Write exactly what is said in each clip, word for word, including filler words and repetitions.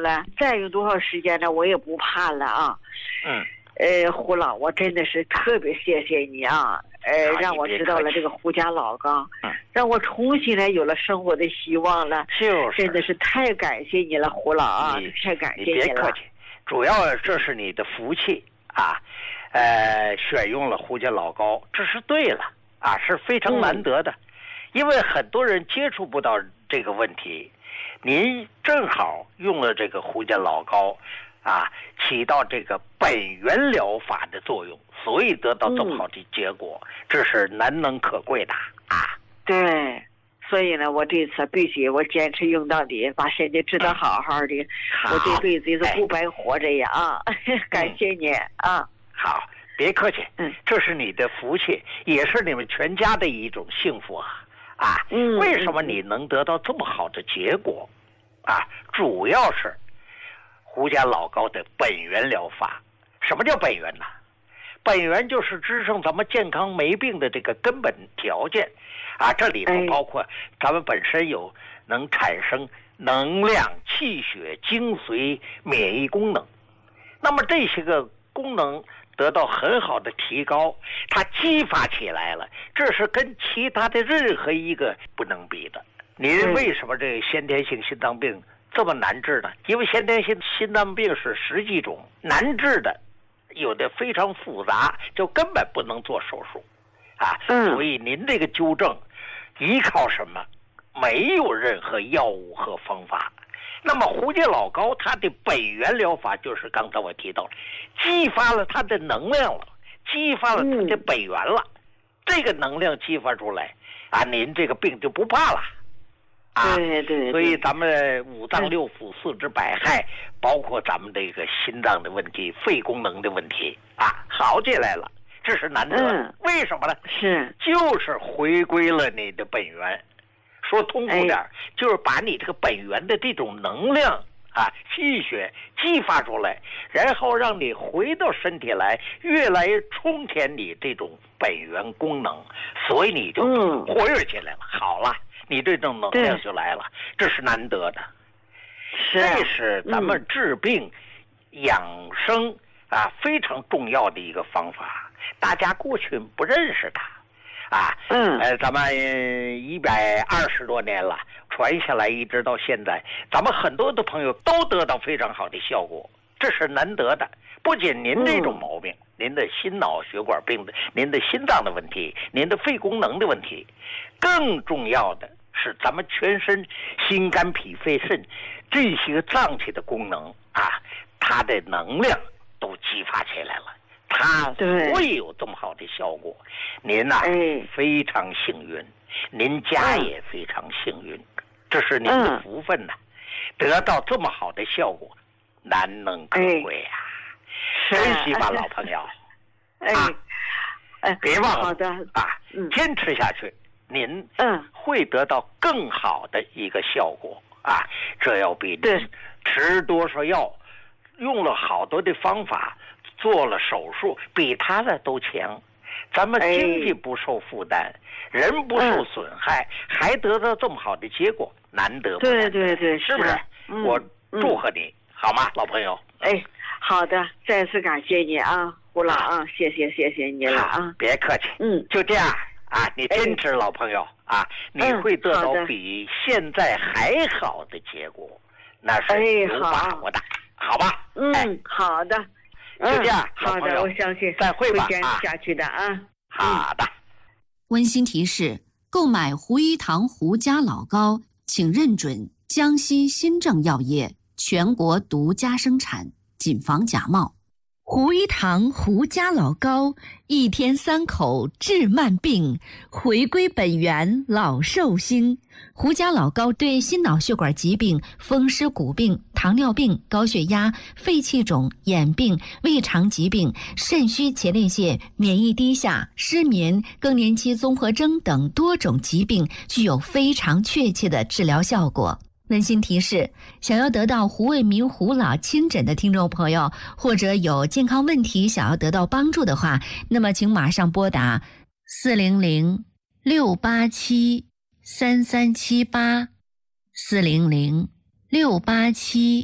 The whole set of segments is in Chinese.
了，再有多少时间呢，我也不怕了啊。 嗯。 呃，胡老，我真的是特别谢谢你啊，呃，让我知道了这个胡家老高， 嗯， 让我重新来有了生活的希望了， 就是， 真的是太感谢你了，胡老啊，太感谢你了。 你别客气，主要这是你的福气啊，呃，选用了胡家老高，这是对了啊，是非常难得的，嗯，因为很多人接触不到这个问题，您正好用了这个胡家老高。啊，起到这个本源疗法的作用，所以得到这么好的结果，嗯，这是难能可贵的啊。 对，所以呢，我这次必须我坚持用到底，把身体治得好好的，嗯，我这辈子也是不白活着呀啊！哎，感谢你啊。 好，别客气， 嗯， 这是你的福气，也是你们全家的一种幸福啊啊！ 嗯， 为什么你能得到这么好的结果啊？主要是胡家老高的本源疗法。什么叫本源呢？本源就是支撑咱们健康没病的这个根本条件啊，这里头包括咱们本身有能产生能量、气血、精髓、免疫功能，那么这些个功能得到很好的提高，它激发起来了，这是跟其他的任何一个不能比的。您为什么这个先天性心脏病这么难治呢？因为先天性心脏病是十几种，难治的有的非常复杂，就根本不能做手术啊。所以您这个纠正依靠什么？没有任何药物和方法。那么胡家老高他的本源疗法就是刚才我提到了，激发了他的能量了，激发了他的本源了，嗯，这个能量激发出来啊，您这个病就不怕了啊。 对 对, 对， 所以咱们五脏六腑四肢百骸，包括咱们这个心脏的问题、肺功能的问题啊，好起来了，这是难得的，嗯，为什么呢？ 是就是回归了你的本源。说通俗点，哎，就是把你这个本源的这种能量啊、气血激发出来，然后让你回到身体来，越来越充填你这种本源功能，所以你就活跃起来了。嗯，好了，你这种能量就来了，这是难得的。 是， 这是咱们治病、嗯、养生啊非常重要的一个方法，大家过去不认识它。啊， 嗯， 呃，咱们一百二十多年了，传下来一直到现在，咱们很多的朋友都得到非常好的效果，这是难得的。不仅您这种毛病，嗯，您的心脑血管病的，您的心脏的问题，您的肺功能的问题，更重要的是咱们全身心肝脾肺肾这些脏器的功能啊，它的能量都激发起来了。他所以有这么好的效果，您呐，啊哎，非常幸运，您家也非常幸运，这是您的福分呐，啊嗯，得到这么好的效果，难能可贵呀，啊！珍惜吧，老朋友， 哎， 啊， 哎， 别忘了好的啊， 嗯， 坚持下去，您嗯会得到更好的一个效果啊！这要比您吃多少药，用了好多的方法。做了手术比他的都强，咱们经济不受负担，哎，人不受损害，嗯，还得到这么好的结果，难得不难得？ 对对对， 是不是？ 嗯， 我祝贺你，嗯，好吗，老朋友？ 哎，好的，再次感谢你啊，胡老啊，谢谢谢谢你了啊， 别客气， 嗯， 就这样啊，你坚持，老朋友啊，你会得到比现在还好的结果，那是有把握的，好吧？ 嗯，哎，好的。 就这样， 嗯，好的，我相信再会吧， 会坚持下去的啊。 好的。 温馨提示：购买胡一堂胡家老高，请认准江西新政药业全国独家生产，谨防假冒。 胡一堂胡家老高，一天三口治慢病，回归本源老寿星。 胡家老高对心脑血管疾病、风湿骨病、糖尿病、高血压、肺气肿、眼病、胃肠疾病、肾虚前列腺、免疫低下、失眠、更年期综合征等多种疾病具有非常确切的治疗效果。温馨提示：想要得到胡卫民胡老亲诊的听众朋友，或者有健康问题想要得到帮助的话，那么请马上拨打四零零六八七三三七八四零零六八七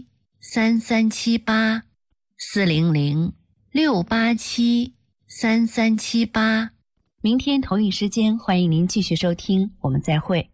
三三七八四零零六八七三三七八。明天同一时间，欢迎您继续收听，我们再会。